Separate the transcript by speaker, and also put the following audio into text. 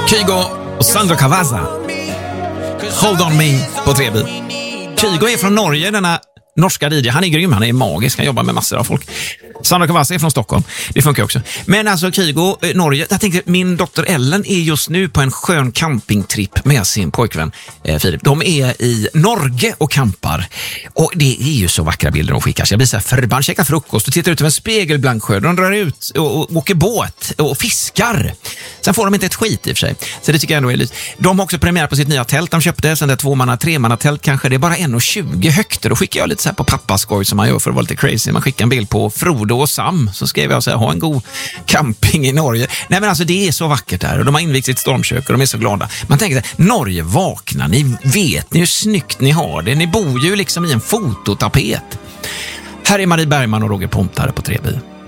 Speaker 1: Kygo och Sandro Cavazza. Hold on me på 3B. Kygo är från Norge, denna norska DJ. Han är grym, han är magisk, han jobbar med massor av folk. Sandro Cavazza är från Stockholm, det funkar också. Men alltså Kygo, Norge, jag tänkte min dotter Ellen är just nu på en skön campingtripp med sin pojkvän Filip. De är i Norge och campar. Och det är ju så vackra bilder de skickar. Så jag blir så här förbannad, käkar frukost och tittar ut över en spegelblank sjö. De drar ut och åker båt och fiskar. Sen får de inte ett skit i och för sig. Så det tycker jag ändå är lite. De har också premiär på sitt nya tält de köpte. Sen det 2-3-manna-tält kanske. Det är bara 1,20 högt. Då skickar jag lite så här på pappaskoj som man gör för att vara lite crazy. Man skickar en bild på Frodo och Sam. Så skrev jag så här, ha en god camping i Norge. Nej men alltså det är så vackert där. Och de har invigt sitt stormkök och de är så glada. Man tänker så här, Norge vaknar. Ni vet hur snyggt ni har det. Ni bor ju liksom i en fototapet. Här är Marie Bergman och Roger Pontare på 3B.